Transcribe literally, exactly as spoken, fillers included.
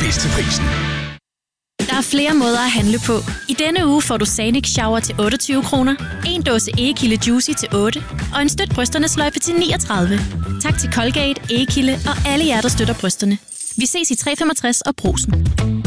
bedst til prisen. Der er flere måder at handle på. I denne uge får du Sanik Shower til otteogtyve kroner, en dåse Egekilde Juicy til otte og en støt brysterne sløjfe til niogtredive. Tak til Colgate, Egekilde og alle jer, der støtter brysterne. Vi ses i tre femogtres og Brugsen.